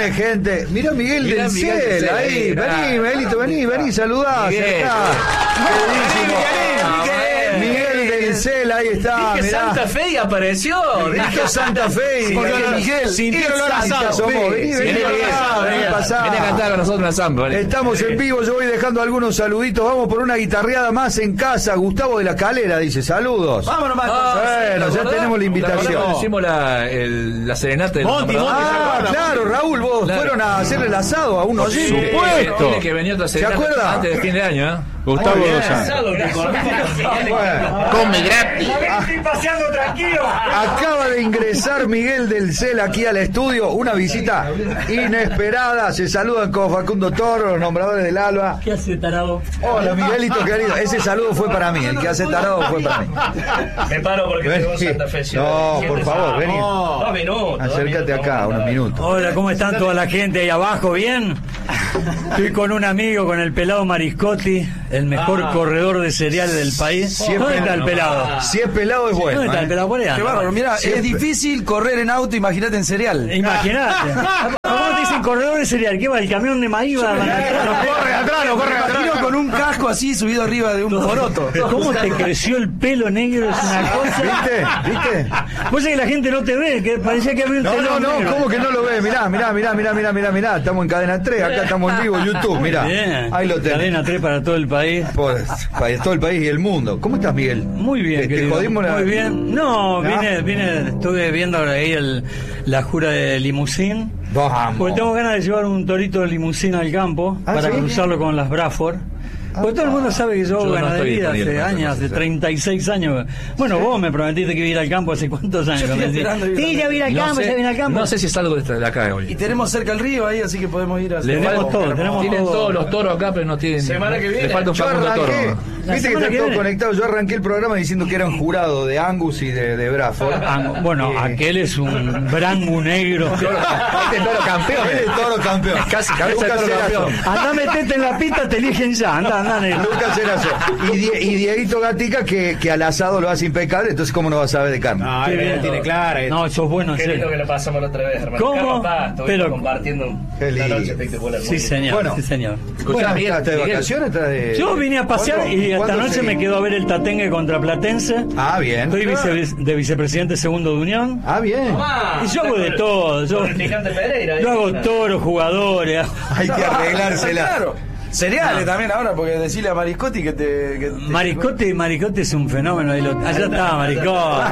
Qué gente. Mirá Miguel del Cel ahí. Vení, Miguelito, vení, saludá. Miguel del Cel, ahí está. Dije mirá. Santa Fe y apareció. Dije Santa Fe. Miguel, sintieron el asado. Vení a cantar con nosotros una samba. ¿Vale? Estamos en vivo, yo voy dejando algunos saluditos. Vamos por una guitarreada más en casa. Gustavo de la Calera dice, saludos. Vámonos más. Bueno, ya tenemos la invitación. Hicimos la serenata del Monty. Claro, Raúl, vos fueron a hacer el asado a uno allí. supuesto. Tiene que venir otra serenata acuerdas? antes de fin de año, ¿eh? Gustavo Dos Come gratis. Estoy paseando tranquilo. Acaba de ingresar Miguel del Cel aquí al estudio, una visita inesperada. Se saludan con Facundo Toro, los nombradores del Alba. ¿Qué hace, tarado? Hola, Miguelito querido. Ese saludo fue para mí, el que hace tarado fue para mí. Me paro porque tengo Santa Fe. No, por favor, vení. 2 minutos. Acércate acá, unos minutos. Hola, ¿cómo están toda la gente ahí abajo? ¿Bien? Estoy con un amigo, con el pelado Mariscotti, el mejor corredor de cereales del país. ¿Dónde está el pelado? Si es pelado es bueno. ¿Dónde está el pelado? Por allá. Qué bárbaro, mirá, Siempre. es difícil correr en auto, imagínate en cereal. Imagínate. ¿Cómo te dicen corredor de cereal? ¿Qué va? ¿El camión de maíz va? No corre atrás. Con un casco así subido arriba de un poroto. ¿Cómo te creció el pelo negro? Es una cosa. ¿Viste? Vos sabés que la gente no te ve, que parecía que había un telón negro. ¿Cómo que no lo ves? Mirá. Estamos en Cadena 3, acá estamos en vivo, YouTube, mirá. Bien. Ahí lo tenés. Cadena 3 para todo el país. Para todo el país y el mundo. ¿Cómo estás, Miguel? Muy bien, ¿Te querido. jodimos Muy bien. No, ¿No? estuve viendo ahí la jura de limusín. Vamos. Porque tengo ganas de llevar un torito de limusín al campo para ¿sí? cruzarlo con las Bradford. Porque todo el mundo sabe que yo hago Yo no ganadería estoy hace años, hace 36 años. Bueno, vos me prometiste que iba a ir al campo hace cuántos años. Sí, ya vine al campo, ya vine al campo. No sé si salgo de acá Y hoy. tenemos cerca el río ahí, así que podemos ir a hacer. Tenemos todo, Tienen todos los toros acá, pero no tienen. Semana que viene. Le falta un Yo Facundo Toro. arranqué, La viste que semana están que todos viene. conectados. Yo arranqué el programa diciendo que eran jurado de Angus y de Bradford. Bueno, aquel es un brangu negro. Este toro campeón. Él es toro campeón. Casi cabeza de Lucas toro Erazo. campeón. Andá, metete en la pista, te eligen ya. Anda, negro. Lucas Erazo. Y Dieguito Gatica que al asado lo hace impecable, entonces ¿cómo no va a saber de carne? Qué bien, tiene clara. No, sos bueno, en Qué lindo serio. que lo pasamos la otra vez, hermano. ¿Cómo? Estuvimos Pero- compartiendo Qué una lindo. noche espectacular. Sí, señor. Bueno. Sí, señor. Bueno, Miguel, ¿estás de Miguel. vacaciones? ¿Estás de... Yo vine a pasear y esta ¿Cuándo noche me seguimos? quedo a ver el Tatengue contra Platense. Ah, bien. Estoy de vicepresidente segundo de Unión. Ah, bien. Y yo hago de todo. Yo Con el picante Pereira. hago toros, jugadores. Hay que arreglársela. Claro. Cereales también ahora, porque decirle a Mariscotti que te Maricote es un fenómeno. Allá está Maricote.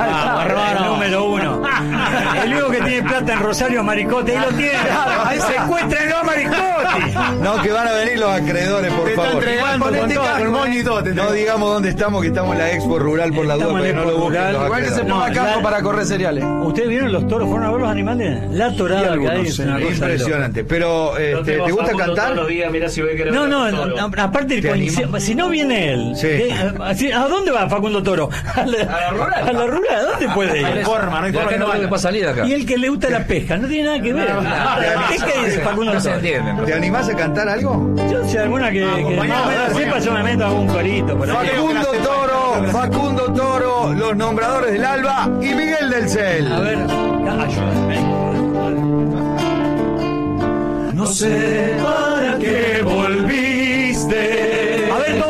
El número 1. El único que tiene plata en Rosario es Maricote. Ahí lo tiene. Ahí secuéstrenlo a Maricote. No, que van a venir los acreedores, por favor. ponete casco, el moño y todo. No digamos dónde estamos, que estamos en la Expo Rural por la duda, Estamos en pero no Expo lo busquen Rural. los Igual que se acreedores. ponga campo para correr cereales. ¿Ustedes vieron los toros? ¿Fueron a ver los animales? La torada que hay es una cosa Impresionante. Pero, ¿te gusta cantar? Todos los días, mira si voy a querer. No, aparte, si no viene él, Sí. ¿a dónde va Facundo Toro? A la rural. ¿A la rural? ¿A dónde puede ir? De acá no vale para salir de acá. Y el que le gusta la pesca, no tiene nada que ver. La pesca y Facundo No se Toro. entienden. ¿Te animás a cantar algo? Yo sé alguna que más o menos sepa, yo me meto a algún corito. Por ahí. Facundo Toro, los nombradores del Alba y Miguel del Cel. A ver, ayúdame. No sé para qué volví